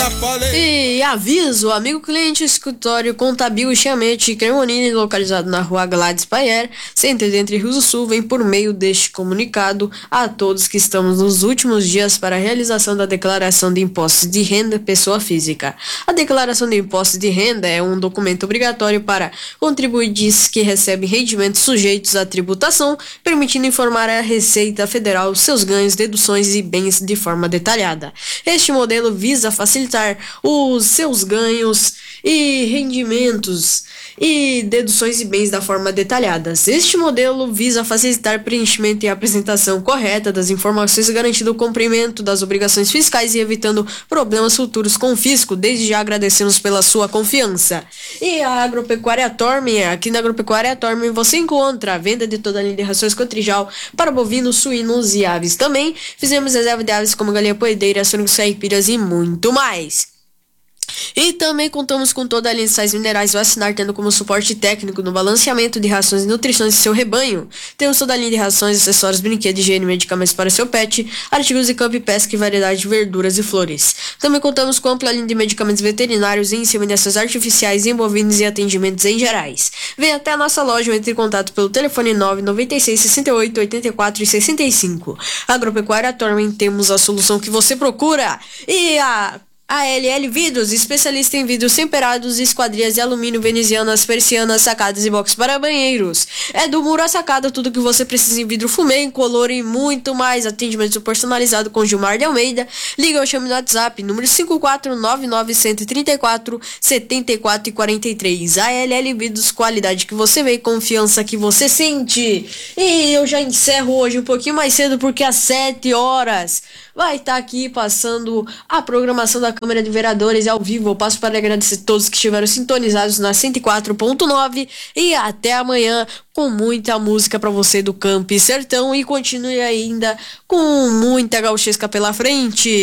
Já falei. E aviso, amigo cliente, escritório Contabil Chiamete Cremonini, localizado na rua Gladys Paier, Centro entre Rios do Sul, vem por meio deste comunicado a todos que estamos nos últimos dias para a realização da declaração de impostos de renda pessoa física. A declaração de impostos de renda é um documento obrigatório para contribuintes que recebem rendimentos sujeitos à tributação, permitindo informar à Receita Federal seus ganhos, deduções e bens de forma detalhada. Este modelo visa facilitar os seus ganhos e rendimentos e deduções e bens da forma detalhada. Este modelo visa facilitar preenchimento e apresentação correta das informações, garantindo o cumprimento das obrigações fiscais e evitando problemas futuros com o fisco. Desde já agradecemos pela sua confiança. E a Agropecuária Torme, aqui na Agropecuária Torme você encontra a venda de toda a linha de rações Cotrijal para bovinos, suínos e aves. Também fizemos reserva de aves como galinha poedeira, sônicos, caipiras e muito mais. E também contamos com toda a linha de sais minerais vacinar, tendo como suporte técnico no balanceamento de rações e nutrição de seu rebanho. Temos toda a linha de rações, acessórios, brinquedos, higiene, medicamentos para seu pet, artigos de campo e pesca e variedade de verduras e flores. Também contamos com ampla linha de medicamentos veterinários, inseminações artificiais em bovinos e atendimentos em gerais. Venha até a nossa loja ou entre em contato pelo telefone 996 68 84 65. Agropecuária Tormen, temos a solução que você procura. E a ALL Vidros, especialista em vidros temperados, esquadrias de alumínio, venezianas, persianas, sacadas e box para banheiros. É do muro à sacada, tudo que você precisa em vidro fumê, incolor e muito mais. Atendimento personalizado com Gilmar de Almeida. Liga ou chame no WhatsApp, número 54991347443. ALL Vidros, qualidade que você vê e confiança que você sente. E eu já encerro hoje um pouquinho mais cedo, porque às 7 horas vai estar aqui passando a programação da Câmara de Vereadores ao vivo. Eu passo para agradecer a todos que estiveram sintonizados na 104.9 e até amanhã com muita música para você do Campo e Sertão, e continue ainda com muita gauchesca pela frente.